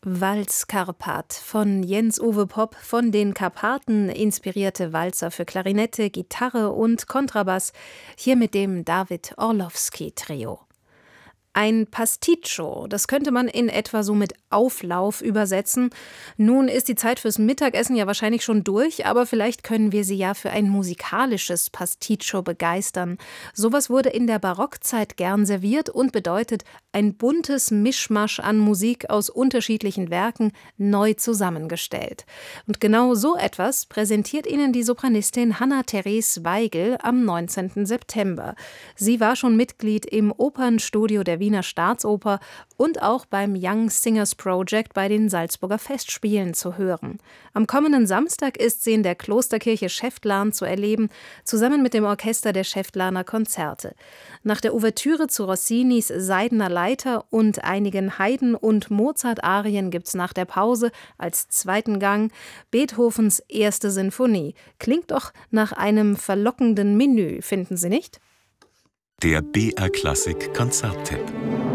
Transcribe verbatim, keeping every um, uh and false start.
Walz-Karpat von Jens-Uwe Popp, von den Karpaten inspirierte Walzer für Klarinette, Gitarre und Kontrabass, hier mit dem David Orlowski-Trio. Ein Pasticcio, das könnte man in etwa so mit Auflauf übersetzen. Nun ist die Zeit fürs Mittagessen ja wahrscheinlich schon durch, aber vielleicht können wir Sie ja für ein musikalisches Pasticcio begeistern. Sowas wurde in der Barockzeit gern serviert und bedeutet ein buntes Mischmasch an Musik aus unterschiedlichen Werken neu zusammengestellt. Und genau so etwas präsentiert Ihnen die Sopranistin Hanna-Therese Weigel am neunzehnten September. Sie war schon Mitglied im Opernstudio der Wiener Staatsoper und auch beim Young Singers Project bei den Salzburger Festspielen zu hören. Am kommenden Samstag ist sie in der Klosterkirche Schäftlarn zu erleben, zusammen mit dem Orchester der Schäftlarner Konzerte. Nach der Ouvertüre zu Rossinis Seidener Leiter und einigen Haydn- und Mozart-Arien gibt's nach der Pause als zweiten Gang Beethovens erste Sinfonie. Klingt doch nach einem verlockenden Menü, finden Sie nicht? Der B R Klassik Konzerttipp.